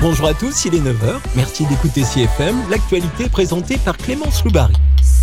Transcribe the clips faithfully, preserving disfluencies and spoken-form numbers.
Bonjour à tous, il est neuf heures. Merci d'écouter C F M. L'actualité est présentée par Clémence Loubary.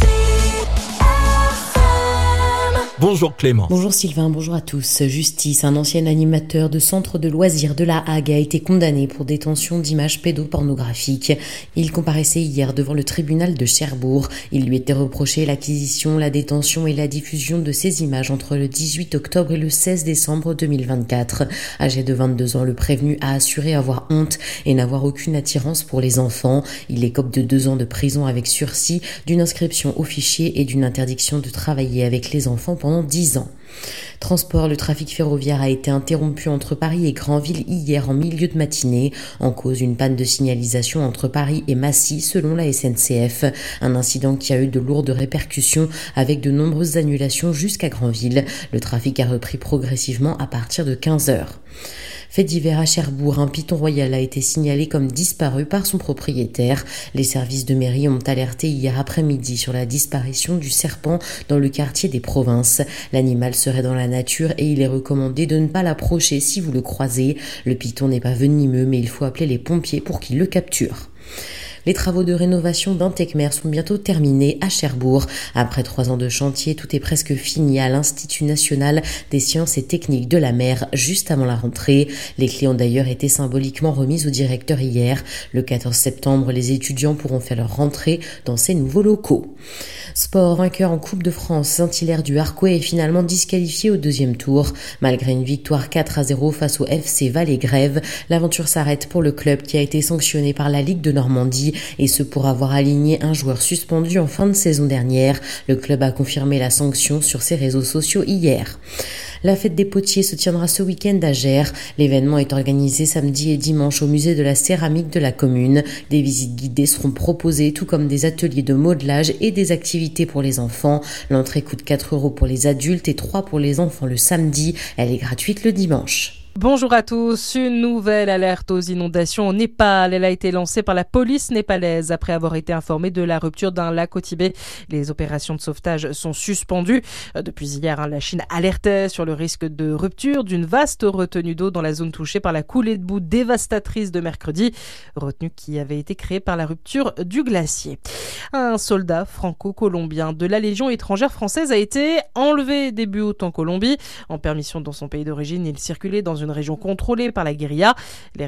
Bonjour Clémence. Bonjour Sylvain, bonjour à tous. Justice, un ancien animateur de centre de loisirs de La Hague a été condamné pour détention d'images pédopornographiques. Il comparaissait hier devant le tribunal de Cherbourg. Il lui était reproché l'acquisition, la détention et la diffusion de ces images entre le dix-huit octobre et le seize décembre deux mille vingt-quatre. Âgé de vingt-deux ans, le prévenu a assuré avoir honte et n'avoir aucune attirance pour les enfants. Il écope de deux ans de prison avec sursis, d'une inscription au fichier et d'une interdiction de travailler avec les enfants pendant pendant dix ans. Transport, le trafic ferroviaire a été interrompu entre Paris et Granville hier en milieu de matinée, en cause d'une panne de signalisation entre Paris et Massy selon la S N C F. Un incident qui a eu de lourdes répercussions avec de nombreuses annulations jusqu'à Granville. Le trafic a repris progressivement à partir de quinze heures. Fait divers à Cherbourg, un python royal a été signalé comme disparu par son propriétaire. Les services de mairie ont alerté hier après-midi sur la disparition du serpent dans le quartier des Provinces. L'animal serait dans la nature et il est recommandé de ne pas l'approcher si vous le croisez. Le python n'est pas venimeux, mais il faut appeler les pompiers pour qu'ils le capturent. Les travaux de rénovation d'un Tecmer sont bientôt terminés à Cherbourg. Après trois ans de chantier, tout est presque fini à l'Institut national des sciences et techniques de la mer, juste avant la rentrée. Les clés ont d'ailleurs été symboliquement remises au directeur hier. Le quatorze septembre, les étudiants pourront faire leur rentrée dans ces nouveaux locaux. Sport, vainqueur en Coupe de France, Saint-Hilaire du Harcouët est finalement disqualifié au deuxième tour. Malgré une victoire quatre à zéro face au F C Valais-Grève, l'aventure s'arrête pour le club qui a été sanctionné par la Ligue de Normandie, et ce pour avoir aligné un joueur suspendu en fin de saison dernière. Le club a confirmé la sanction sur ses réseaux sociaux hier. La fête des potiers se tiendra ce week-end à Gers. L'événement est organisé samedi et dimanche au musée de la céramique de la commune. Des visites guidées seront proposées, tout comme des ateliers de modelage et des activités pour les enfants. L'entrée coûte quatre euros pour les adultes et trois pour les enfants le samedi. Elle est gratuite le dimanche. Bonjour à tous. Une nouvelle alerte aux inondations au Népal. Elle a été lancée par la police népalaise après avoir été informée de la rupture d'un lac au Tibet. Les opérations de sauvetage sont suspendues. Depuis hier, la Chine alertait sur le risque de rupture d'une vaste retenue d'eau dans la zone touchée par la coulée de boue dévastatrice de mercredi. Retenue qui avait été créée par la rupture du glacier. Un soldat franco-colombien de la Légion étrangère française a été enlevé début août en Colombie. En permission dans son pays d'origine, il circulait dans une région contrôlée par la guérilla. Les